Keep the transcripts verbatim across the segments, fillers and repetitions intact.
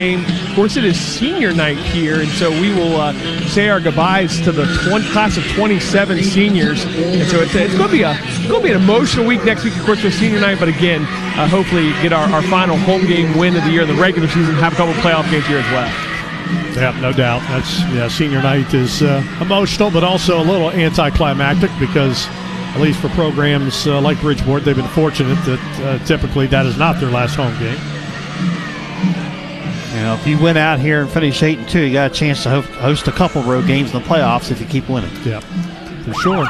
Of course, it is senior night here, and so we will uh, say our goodbyes to the twenty, class of twenty-seven seniors. And so it's, it's going to be a going to be an emotional week next week, of course, with senior night. But again, uh, hopefully get our, our final home game win of the year in the regular season, have a couple of playoff games here as well. Yeah, no doubt. That's yeah. Senior night is uh, emotional, but also a little anticlimactic because, at least for programs uh, like Bridgeport, they've been fortunate that uh, typically that is not their last home game. You know, if you win out here and finish eight and two, you got a chance to ho- host a couple road games in the playoffs if you keep winning. Yeah, for sure.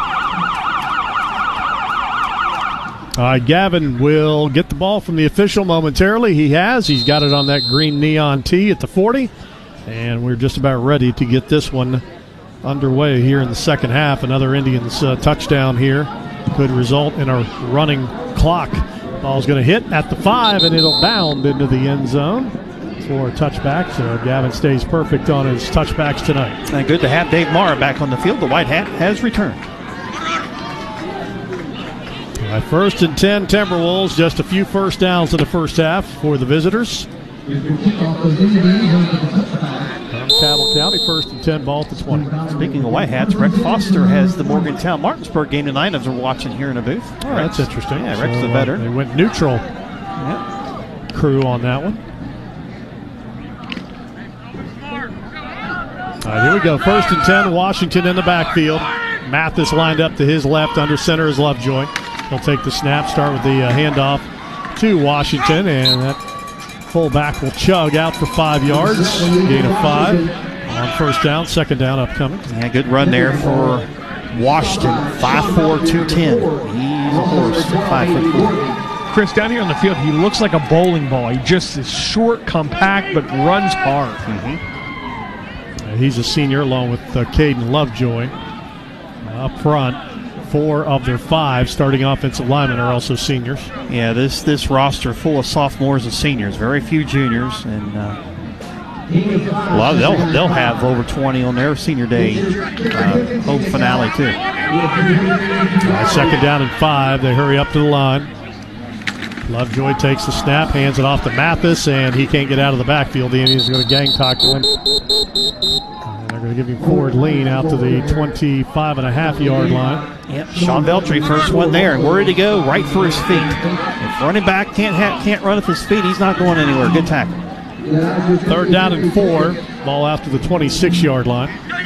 All right, Gavin will get the ball from the official momentarily. He has. He's got it on that green neon tee at the forty. And we're just about ready to get this one underway here in the second half. Another Indians uh, touchdown here could result in a running clock. Ball's going to hit at the five, and it'll bound into the end zone for a touchback. So Gavin stays perfect on his touchbacks tonight. And good to have Dave Marr back on the field. The white hat has returned. All right, first and ten Timberwolves. Just a few first downs in the first half for the visitors. From Cabell County, first and ten, ball at the twenty. Speaking of white hats, Rex Foster has the Morgantown Martinsburg game tonight as we're watching here in a booth. Oh, that's interesting. Yeah, Rex so, the veteran. Uh, they went neutral Yep. crew on that one. All right, here we go. First and ten, Washington in the backfield. Mathis lined up to his left, under center is Lovejoy. He'll take the snap, start with the uh, handoff to Washington, and that fullback will chug out for five yards. Gain of five on first down, second down upcoming. Yeah, good run there for Washington. five four, two ten. He's a horse at five foot four. Chris, down here on the field, he looks like a bowling ball. He just is short, compact, but runs hard. Mm-hmm. Uh, he's a senior along with uh, Caden Lovejoy. Uh, up front, four of their five starting offensive linemen are also seniors. Yeah, this this roster full of sophomores and seniors. Very few juniors, and uh, a lot of, they'll they'll have over twenty on their senior day uh, home finale too. Uh, second down and five. They hurry up to the line. Lovejoy takes the snap, hands it off to Mathis, and he can't get out of the backfield. The Indians are going to gang tackle him. And they're going to give him forward lean out to the twenty-five and a half yard line. Yep, Sean Veltri, first one there, and where did he go? Right for his feet. If running back can't ha- can't run with his feet, he's not going anywhere. Good tackle. Third down and four. Ball out to the twenty-six yard line.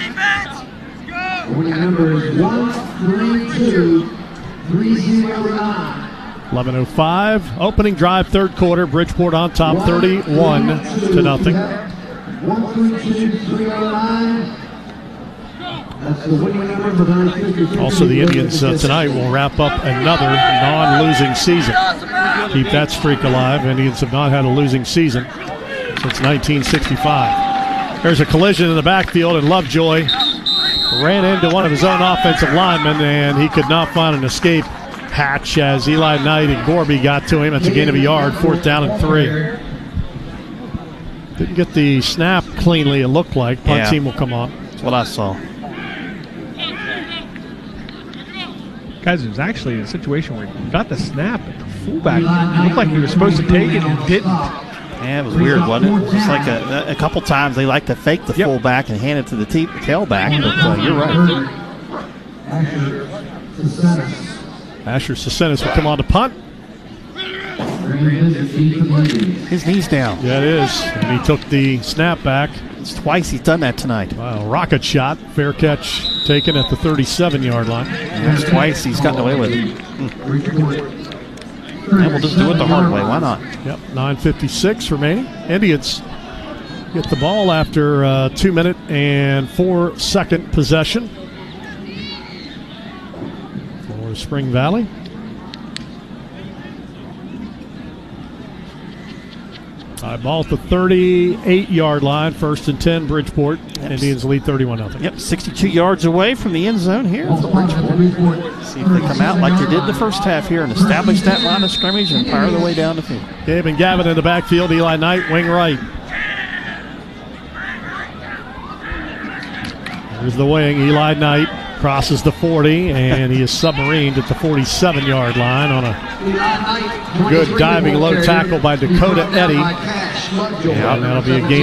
Numbers one three two three zero nine. eleven oh five. Opening drive, third quarter. Bridgeport on top, thirty-one to nothing. one three two three oh nine. That's the winning number for the Also, the Indians uh, tonight will wrap up another non-losing season. Keep that streak alive. Indians have not had a losing season since nineteen sixty-five. There's a collision in the backfield, and Lovejoy ran into one of his own offensive linemen, and he could not find an escape hatch as Eli Knight and Gorby got to him. That's a gain of a yard, fourth down and three. Didn't get the snap cleanly, it looked like. Punt Yeah. team will come on. That's what I saw. Guys, it was actually a situation where he got the snap, but the fullback looked like he was supposed to take it and didn't. Yeah, it was weird, wasn't it? Just like a, a couple times they like to fake the Yep. fullback and hand it to the te- tailback, but uh, you're right. Asher Secenis will come on to punt. His knee's down. Yeah, it is. And he took the snap back. It's twice he's done that tonight. Wow, rocket shot. Fair catch taken at the thirty-seven yard line. That's twice he's gotten away with it. Hmm. And we'll just do it the hard way. Why not? Yep, nine fifty-six remaining. Indians get the ball after uh, two minute and four second possession for Spring Valley. All right, ball at the thirty-eight yard line, first and ten, Bridgeport. Yep. Indians lead thirty-one nothing. Yep, sixty-two yards away from the end zone here for Bridgeport. See if they come out like they did in the first half here and establish that line of scrimmage and fire their way down the field. Gabe and Gavin in the backfield. Eli Knight, wing right. There's the wing, Eli Knight. Crosses the forty, and he is submarined at the forty-seven-yard line on a good diving low tackle by Dakota Eddy. And that'll be a gain